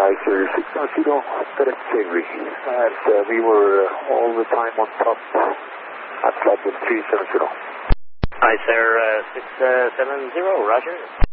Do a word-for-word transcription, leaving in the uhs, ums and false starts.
sir, six nine zero, correct Avery. And uh, we were uh, all the time on top at flight level three seven zero. Hi, sir, uh, six seven zero, roger.